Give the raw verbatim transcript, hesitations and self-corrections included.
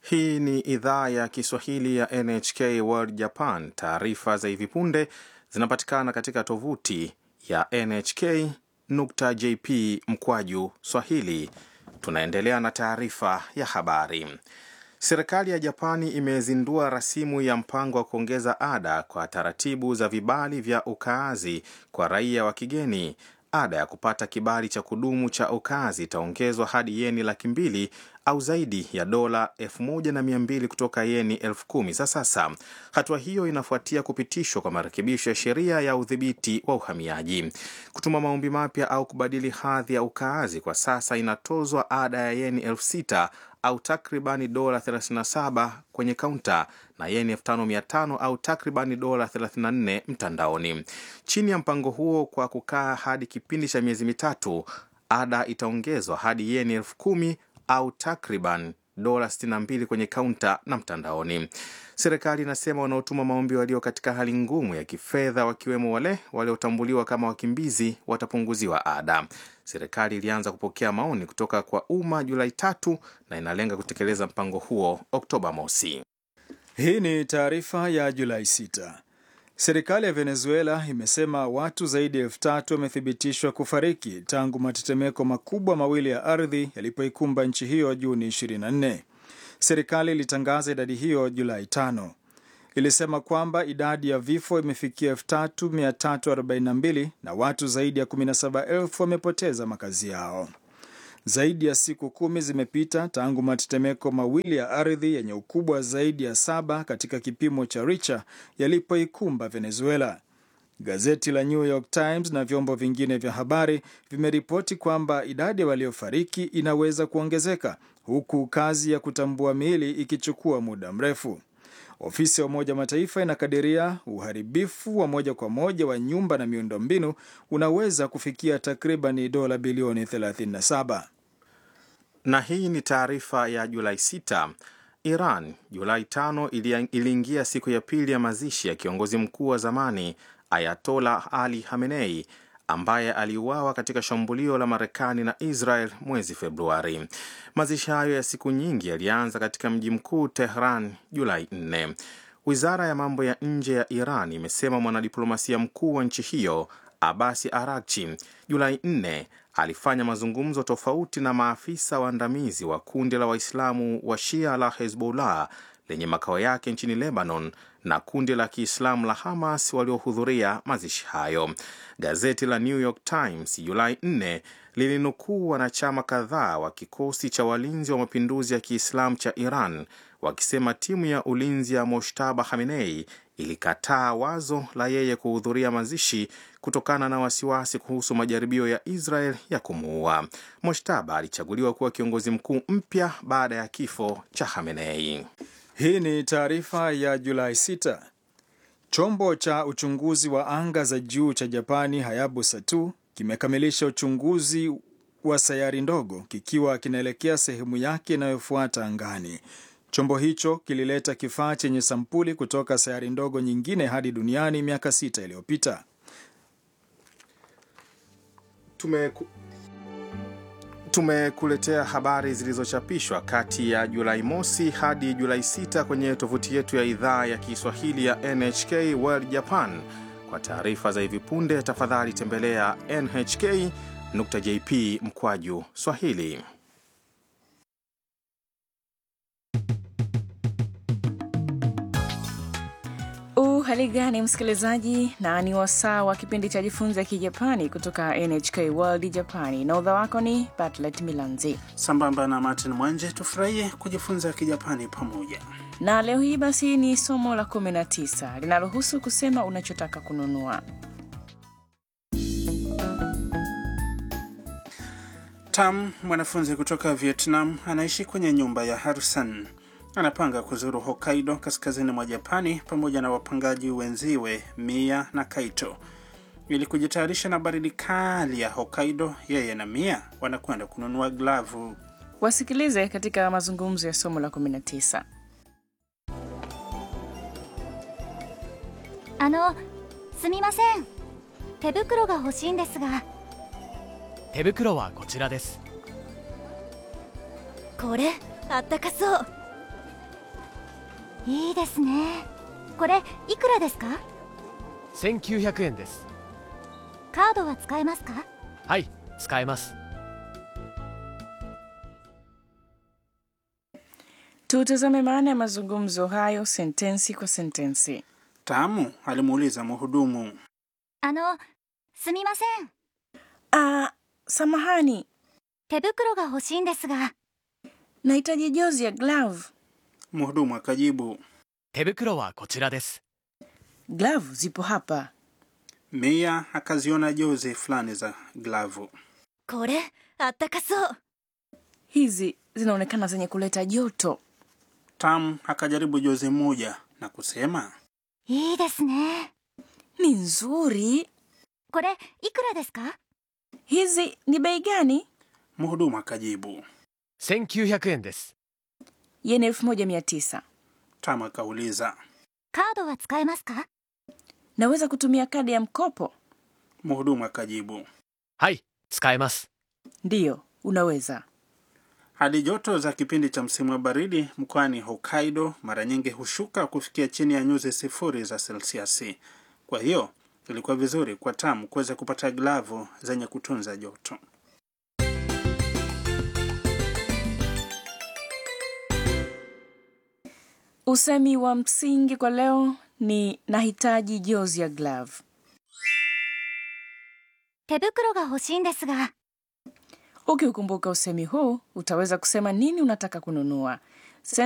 Hii ni idhaa ya Kiswahili ya N H K World Japan. Taarifa za hivi punde zinapatikana katika tovuti ya N H K nukta J P mkwaju Swahili. Tunaendelea na taarifa ya habari. Serikali ya Japani imezindua rasimu ya mpango wa kuongeza ada kwa taratibu za vibali vya ukaazi kwa raia wa kigeni. Ada ya kupata kibali cha kudumu cha ukaazi itaongezwa hadi yeni laki mbili au zaidi ya dola elfu moja na mia mbili kutoka yeni elfu kumi za sasa. Hatua hiyo inafuatia kupitishwa kwa marekebisho ya sheria ya udhibiti wa uhamiaji. Kutuma maombi mapya au kubadili hadhi ya ukaazi kwa sasa inatozwa ada ya yeni elfu sita au takribani dola thelathini na saba kwenye kaunta na yeni elfu tano mia tano au takribani dola thelathini na nne mtandaoni. Chini ya mpango huo, kwa kukaa hadi kipindi cha miezi mitatu, ada itaongezwa hadi yeni elfu kumi au takriban dola sitini na mbili kwenye kaunta na mtandaoni. Serikali inasema wanaotuma maombi walio katika hali ngumu ya kifedha, wakiwemo wale waliotambuliwa kama wakimbizi, watapunguziwa ada. Serikali ilianza kupokea maoni kutoka kwa umma Julai tatu na inalenga kutekeleza mpango huo Oktoba mosi. Hii ni taarifa ya Julai sita. Serikali ya Venezuela imesema watu zaidi ya elfu tatu wamethibitishwa kufariki tangu matetemeko makubwa mawili ya ardhi yalipoikumba nchi hiyo Juni ishirini na nne. Serikali ilitangaza idadi hiyo Julai tano. Ilisema kwamba idadi ya vifo imefikia elfu tatu mia tatu arobaini na mbili na watu zaidi ya kumi na saba elfu wamepoteza makazi yao. Zaidi ya siku kumi zimepita tangu matetemeko mawili ya ardhi yenye ukubwa zaidi ya saba katika kipimo cha Richter yalipoikumba Venezuela. Gazeti la New York Times na vyombo vingine vya habari vimeripoti kwamba idadi ya waliofariki inaweza kuongezeka, huku kazi ya kutambua miili ikichukua muda mrefu. Ofisi ya Umoja Mataifa inakadiria uharibifu wa moja kwa moja wa nyumba na miundombinu unaweza kufikia takriban dola bilioni thelathini na saba. Na hii ni taarifa ya Julai sita. Iran Julai tano iliingia siku ya pili ya mazishi ya kiongozi mkuu wa zamani Ayatollah Ali Khamenei ambaye aliuawa katika shambulio la Marekani na Israel mwezi Februari. Mazishi hayo ya siku nyingi yalianza katika mji mkuu Tehran Julai nne. Wizara ya mambo ya nje ya Iran imesema mwanadiplomasia mkuu wa nchi hiyo Abbas Araghchi Julai nne alifanya mazungumzo tofauti na maafisa waandamizi wa kundi la Waislamu wa Shia la Hezbollah lenye makao yake nchini Lebanon na kundi la Kiislamu la Hamas waliohudhuria mazishi hayo. Gazeti la New York Times Julai nne lilinukuu wanachama kadhaa wa kikosi cha walinzi wa mapinduzi ya Kiislamu cha Iran wakisema timu ya ulinzi ya Mojtaba Khamenei ilikataa wazo la yeye kuhudhuria mazishi kutokana na wasiwasi kuhusu majaribio ya Israel ya kumuua. Mojtaba alichaguliwa kuwa kiongozi mkuu mpya baada ya kifo cha Khamenei. Hii ni taarifa ya Julai sita. Chombo cha uchunguzi wa anga za juu cha Japani Hayabusa mbili kimekamilisha uchunguzi wa sayari ndogo kikiwa kinaelekea sehemu yake inayofuata angani. Chombo hicho kilileta kifaa chenye sampuli kutoka sayari ndogo nyingine hadi duniani miaka sita iliyopita. Tumeku... Tumekuletea habari zilizochapishwa kati ya Julai mosi hadi Julai sita kwenye tovuti yetu ya idhaa ya Kiswahili ya N H K World Japan. Kwa taarifa za hivi punde, tafadhali tembelea N H K nukta J P mkwaju Swahili. Hali gani msikilizaji, na ni wasaa wa kipindi cha Jifunze Kijapani kutoka N H K World Japani, na udha wako ni Bartlett Milanzi sambamba na Martin Mwanje. Tufurahie kujifunza Kijapani pamoja. Na leo hii basi ni somo la kumi na tisa linalohusu kusema unachotaka kununua. Tam, mwanafunzi kutoka Vietnam, anaishi kwenye nyumba ya Harusan. Anapanga kuzuru Hokkaido kaskazini mwa Japani pamoja na wapangaji wenziwe Mia na Kaito. Ili kujitayarisha na baridi kali ya Hokkaido, yeye na Mia wanakwenda kununua glavu. Wasikilize katika mazungumzo ya somo la kumi na tisa. Ano, sumimasen. Tebukuro ga hoshii n desu ga. Tebukuro wa kochira desu. Kore, attakasou. いいですね。これいくらですか？ せんきゅうひゃくえんです。 カードは使えますか？ はい、使えます。 Tutazame maana ya mazungumzo hayo sentensi kwa sentensi. Tamu alimuuliza mhudumu. あの、すみません。 Ah, samahani, 手袋が欲しいんですが。 nahitaji jozi ya glove. Mhudumu akajibu. 手袋はこちらです。 Glove zipo hapa. Mia akaziona jozi fulani za glavu. これ、あったかそう。 Hizi zinaonekana zenye kuleta joto. Tamu akajaribu jozi moja na kusema. いいですね。 Ni nzuri. これいくらですか？ Hizi ni bei gani? Mhudumu akajibu. せんきゅうひゃくえんです。 Yen elfu moja mia tisa. Tamu akauliza. カードは使えますか？ Naweza kutumia kadi ya mkopo? Mhudumu akajibu. はい、使えます。 Ndiyo, unaweza. Hali joto za kipindi cha msimu wa baridi mkoani Hokkaido mara nyingi hushuka kufikia chini ya nyuzi sifuri za selsiasi. Kwa hiyo, ilikuwa vizuri kwa Tamu kuweza kupata glavu zenye kutunza joto. Usemi wa msingi kwa leo ni nahitaji jozi ya glove. 手袋が欲しいんですが。 Ukiukumbuka usemi huu, utaweza kusema nini unataka kununua.